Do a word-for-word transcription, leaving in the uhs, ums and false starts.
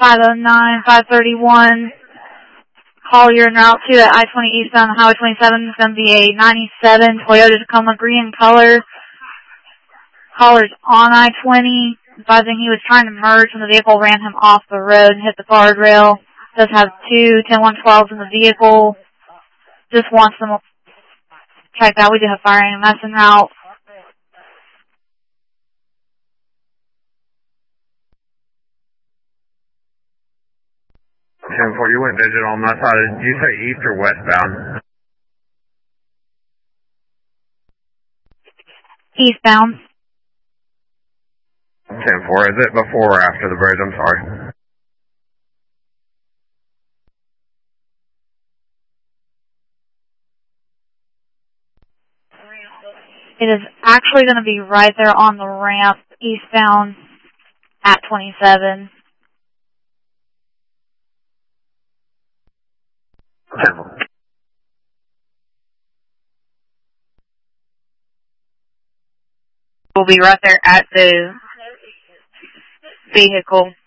five oh nine, five thirty-one. Collier in Route two at I twenty eastbound on Highway twenty-seven. It's going to be a ninety-seven Toyota Tacoma green color. Collar's on I twenty, advising he was trying to merge when the vehicle ran him off the road and hit the guardrail. Does have two ten one twelves in the vehicle. Just wants them checked out. We do have fire E M S en route. ten four, you went digital on that side. Did you say east or westbound? Eastbound. ten four, is it before or after the bridge? I'm sorry. It is actually going to be right there on the ramp, eastbound at twenty-seven. ten four. We'll be right there at the vehicle.